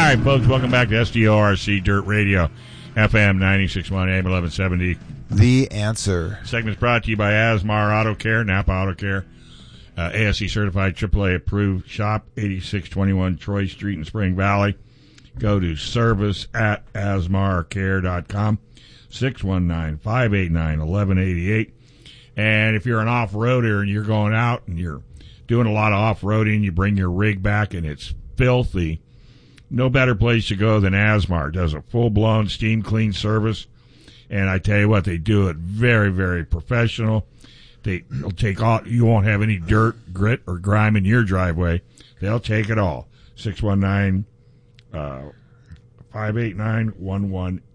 right, folks, welcome back to SDORC Dirt Radio, FM 96.1 AM 1170. The Answer. Segment's brought to you by Asmar Auto Care, Napa Auto Care, ASE certified, AAA approved. Shop 8621 Troy Street in Spring Valley. Go to service@asmarcare.com, 619-589-1188. And if you're an off-roader and you're going out and you're doing a lot of off-roading, you bring your rig back and it's filthy, no better place to go than Asmar. Does a full-blown steam clean service. And I tell you what, they do it very, very professional. They'll take all, you won't have any dirt, grit, or grime in your driveway. They'll take it all. 619-589-1188.